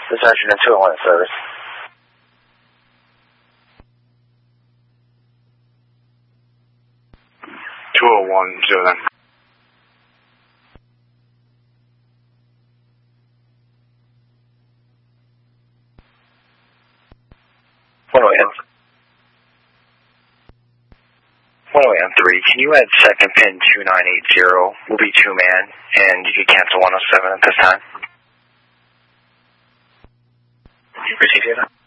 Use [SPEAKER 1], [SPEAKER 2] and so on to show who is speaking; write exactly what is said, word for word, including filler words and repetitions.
[SPEAKER 1] This is Sergeant two oh one service.
[SPEAKER 2] two oh one, zero nine.
[SPEAKER 1] one oh eight M. one oh eight M three, can you add second pin two nine eight zero? We'll be two man, and you can cancel one oh seven at this time. Receive data.